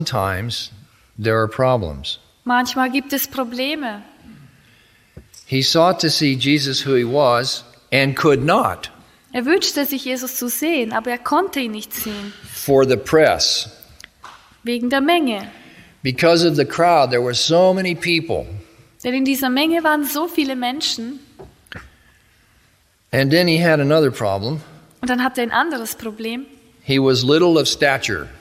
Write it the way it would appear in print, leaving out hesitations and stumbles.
Sometimes there are problems. Manchmal gibt es Probleme. He sought to see Jesus who he was and could not Er wünschte sich, Jesus zu sehen, aber er konnte ihn nicht sehen, for the press. wegen der Menge. Because of the crowd, there were so many people. Denn in dieser Menge waren so viele Menschen. And then he had another problem. Und dann hatte er ein anderes Problem. He was little of stature.